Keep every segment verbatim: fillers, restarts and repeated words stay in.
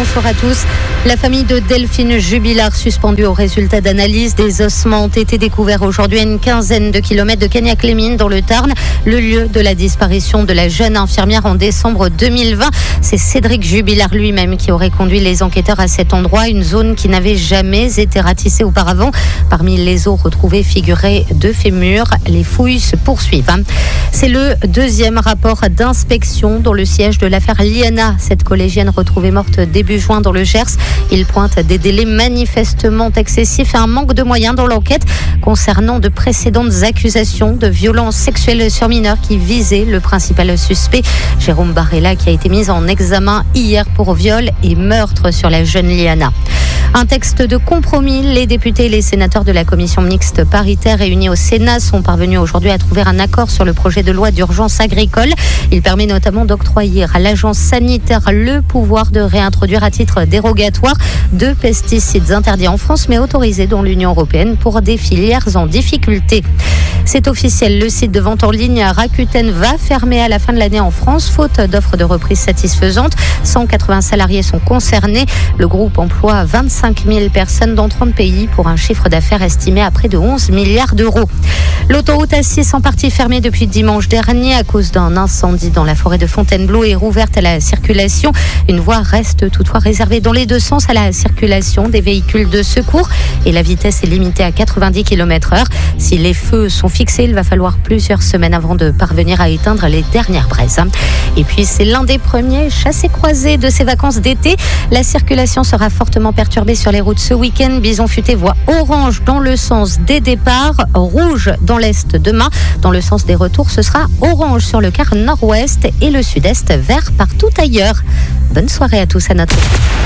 bonsoir à tous. La famille de Delphine Jubilard, suspendue au résultat d'analyse des ossements, ont été découverts aujourd'hui à une quinzaine de kilomètres de Cagnac-les-Mines dans le Tarn, le lieu de la disparition de la jeune infirmière en décembre deux mille vingt. C'est Cédric Jubilard lui-même qui aurait conduit les enquêteurs à cet endroit, une zone qui n'avait jamais été ratissée auparavant. Parmi les os retrouvés figuraient deux fémurs. Les fouilles se poursuivent. C'est le deuxième rapport d'inspection dans le siège de l'affaire Liana, cette collégienne retrouvée morte début juin dans le Gers. Il pointe des délais manifestement excessifs et un manque de moyens dans l'enquête concernant de précédentes accusations de violences sexuelles sur mineurs qui visaient le principal suspect, Jérôme Barella, qui a été mis en examen hier pour viol et meurtre sur la jeune Liana. Un texte de compromis. Les députés et les sénateurs de la commission mixte paritaire réunis au Sénat sont parvenus aujourd'hui à trouver un accord sur le projet de loi d'urgence agricole. Il permet notamment d'octroyer à l'agence sanitaire le pouvoir de réintroduire à titre dérogatoire deux pesticides interdits en France mais autorisés dans l'Union européenne pour des filières en difficulté. C'est officiel, le site de vente en ligne Rakuten va fermer à la fin de l'année en France, faute d'offres de reprise satisfaisantes. cent quatre-vingts salariés sont concernés. Le groupe emploie vingt-cinq mille personnes dans trente pays pour un chiffre d'affaires estimé à près de onze milliards d'euros. L'autoroute A six en partie fermée depuis dimanche dernier à cause d'un incendie dans la forêt de Fontainebleau est rouverte à la circulation. Une voie reste toutefois réservée dans les deux sens à la circulation des véhicules de secours et la vitesse est limitée à quatre-vingt-dix kilomètres heure. Si les feux sont fixés, il va falloir plusieurs semaines avant de parvenir à éteindre les dernières braises. Et puis c'est l'un des premiers chassés-croisés de ces vacances d'été. La circulation sera fortement perturbée sur les routes ce week-end. Bison Futé voit orange dans le sens des départs, rouge dans l'est demain. Dans le sens des retours, ce sera orange sur le quart nord-ouest et le sud-est, vert partout ailleurs. Bonne soirée à tous à notre...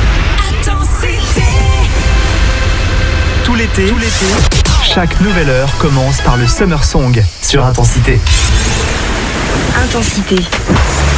Tout l'été, tout l'été, chaque nouvelle heure commence par le Summer Song sur Intensité. Intensité.